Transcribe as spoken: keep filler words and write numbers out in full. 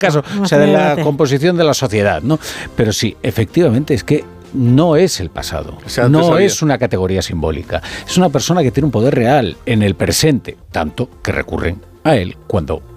caso, no, o sea, de la debate. composición de la sociedad, ¿no? Pero sí, efectivamente, es que no es el pasado, O sea, antes no había- es una categoría simbólica, es una persona que tiene un poder real en el presente, tanto que recurren a él cuando